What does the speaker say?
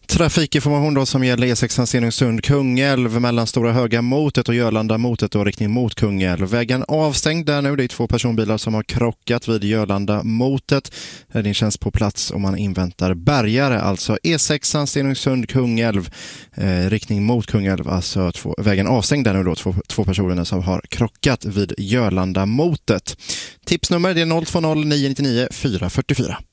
Trafikinformation då som gäller E6 Stenungsund-Kungälv mellan Stora Höga-motet och Jörlanda-motet och riktning mot Kungälv. Vägen avstängd där nu. Det är 2 personbilar som har krockat vid Jörlanda-motet. Räddningstjänst på plats och man inväntar bärgare. Alltså E6 Stenungsund-Kungälv, riktning mot Kungälv. Alltså vägen avstängd där nu då. Två personer som har krockat vid Jörlanda-motet. Tipsnummer det är 020 999 444.